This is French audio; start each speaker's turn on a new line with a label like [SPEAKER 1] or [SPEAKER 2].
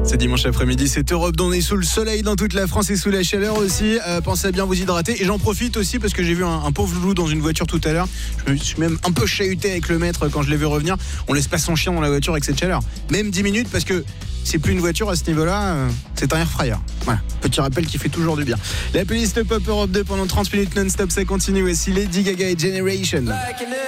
[SPEAKER 1] C'est dimanche après-midi, c'est Europe, on est sous le soleil dans toute la France et sous la chaleur aussi. Pensez à bien vous hydrater. Et j'en profite aussi parce que j'ai vu un pauvre loulou dans une voiture tout à l'heure. Je me suis même un peu chahuté avec le maître quand je l'ai vu revenir. On laisse pas son chien dans la voiture avec cette chaleur. Même 10 minutes parce que c'est plus une voiture à ce niveau-là, c'est un air fryer. Voilà, petit rappel qui fait toujours du bien. La playlist Pop Europe 2 pendant 30 minutes non-stop, ça continue aussi. Lady Gaga et Generation.